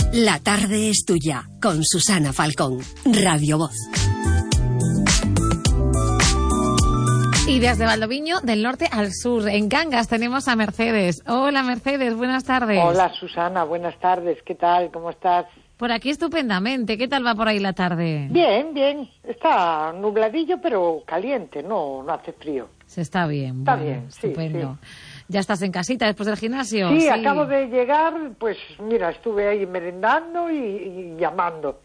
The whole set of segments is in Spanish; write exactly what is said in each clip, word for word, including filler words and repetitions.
La tarde es tuya, con Susana Falcón, Radio Voz. Y desde Valdoviño, del norte al sur, en Cangas, tenemos a Mercedes. Hola, Mercedes, buenas tardes. Hola, Susana, buenas tardes. ¿Qué tal? ¿Cómo estás? Por aquí estupendamente. ¿Qué tal va por ahí la tarde? Bien, bien. Está nubladillo, pero caliente, no, no hace frío. Se está bien. Está bueno, bien, estupendo. Sí, sí. ¿Ya estás en casita después del gimnasio? Sí, Sí, acabo de llegar, pues mira, estuve ahí merendando y, y llamando.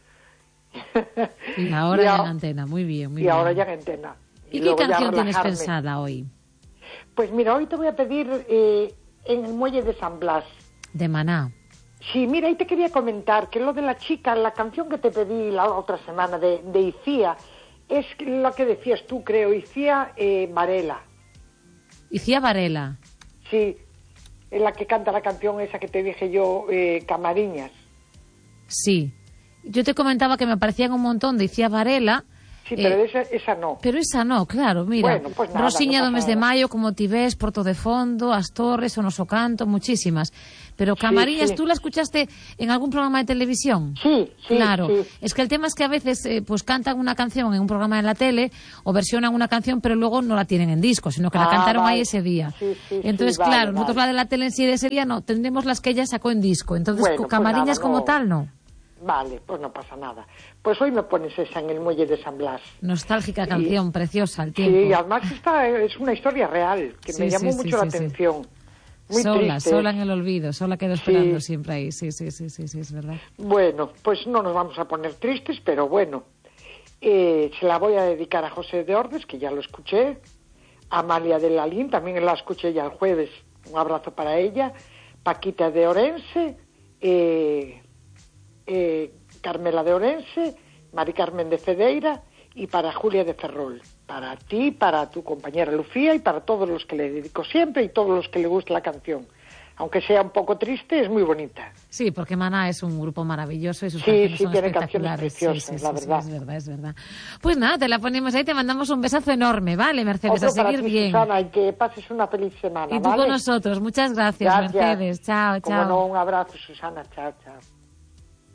Y ahora y ya a... en antena, muy bien, muy y bien. ahora ya en antena. ¿Y, y qué canción tienes relajarme. pensada hoy? Pues mira, hoy te voy a pedir eh, En el muelle de San Blas. De Maná. Sí, mira, ahí te quería comentar que lo de la chica, la canción que te pedí la otra semana de, de Icía, es lo que decías tú, creo, Icía eh, Varela. Icía Varela. Sí, es la que canta la canción esa que te dije yo, eh, Camariñas. Sí. Yo te comentaba que me parecían un montón de Icía Varela. Sí, pero eh, esa, esa no. Pero esa no, claro, mira. Bueno, pues nada, Rosiña no do mes de nada. maio, como ti ves, Porto de Fondo, As Torres, O Noso Canto, muchísimas. Pero Camariñas, sí, sí. ¿tú la escuchaste en algún programa de televisión? Sí, sí, Claro. sí. Es que el tema es que a veces eh, pues cantan una canción en un programa en la tele o versionan una canción, pero luego no la tienen en disco, sino que la Ah, cantaron vale. ahí ese día. Sí, sí, Entonces, sí, vale, claro, vale. nosotros la de la tele en sí de ese día no, tendremos las que ella sacó en disco. Entonces, Bueno, con pues Camariñas nada, como no. tal, no. Vale, pues no pasa nada. Pues hoy me pones esa En el muelle de San Blas. Nostálgica Y- canción, preciosa, al tiempo. Sí, además esta es una historia real, que Sí, me llamó sí, mucho sí, la sí, sí. atención. Muy sola, triste. sola en el olvido, sola quedo esperando Sí. siempre ahí. Sí, sí, sí, sí, sí, es verdad. Bueno, pues no nos vamos a poner tristes, pero bueno. Eh, se la voy a dedicar a José de Ordes, que ya lo escuché. A Amalia de Lalín, también la escuché ya el jueves. Un abrazo para ella. Paquita de Orense. Eh, eh, Carmela de Orense. Mari Carmen de Cedeira. Y para Julia de Ferrol. Para ti, para tu compañera Lucía y para todos los que le dedico siempre y todos los que le gusta la canción. Aunque sea un poco triste, es muy bonita. Sí, porque Maná es un grupo maravilloso y sus Sí, canciones sí, son tiene canciones espectaculares. preciosas, Sí, sí, la sí, sí, verdad. es verdad, es verdad. Pues nada, te la ponemos ahí, te mandamos un besazo enorme, ¿vale, Mercedes? Otro a seguir para ti, bien. Susana, y que pases una feliz semana, Y tú ¿vale? con nosotros. Muchas gracias, Gracias. Mercedes. Chao, Como chao. no, un abrazo, Susana. Chao, chao.